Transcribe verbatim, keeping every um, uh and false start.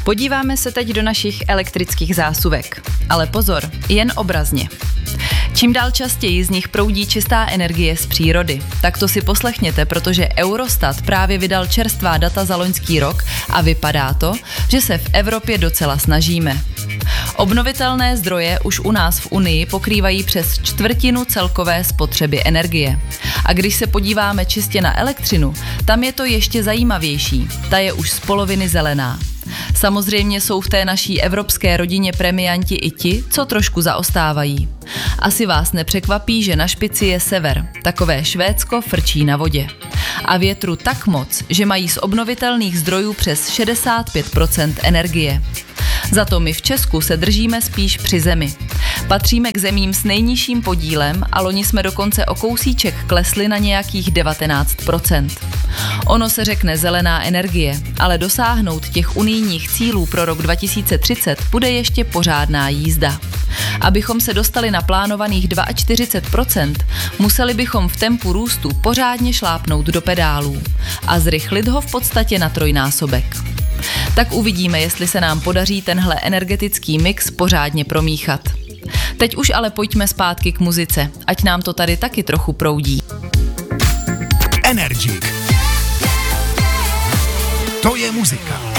Podíváme se teď do našich elektrických zásuvek. Ale pozor, jen obrazně. Čím dál častěji z nich proudí čistá energie z přírody. Tak to si poslechněte, protože Eurostat právě vydal čerstvá data za loňský rok a vypadá to, že se v Evropě docela snažíme. Obnovitelné zdroje už u nás v Unii pokrývají přes čtvrtinu celkové spotřeby energie. A když se podíváme čistě na elektřinu, tam je to ještě zajímavější. Ta je už z poloviny zelená. Samozřejmě jsou v té naší evropské rodině premianti i ti, co trošku zaostávají. Asi vás nepřekvapí, že na špici je sever. Takové Švédsko frčí na vodě. A větru tak moc, že mají z obnovitelných zdrojů přes šedesát pět procent energie. Za to my v Česku se držíme spíš při zemi. Patříme k zemím s nejnižším podílem a loni jsme dokonce o kousíček klesli na nějakých devatenáct procent. Ono se řekne zelená energie, ale dosáhnout těch unijních cílů pro rok dva tisíce třicet bude ještě pořádná jízda. Abychom se dostali na plánovaných čtyřicet dva procent, museli bychom v tempu růstu pořádně šlápnout do pedálů a zrychlit ho v podstatě na trojnásobek. Tak uvidíme, jestli se nám podaří tenhle energetický mix pořádně promíchat. Teď už ale pojďme zpátky k muzice, ať nám to tady taky trochu proudí. Energy. To je muzika.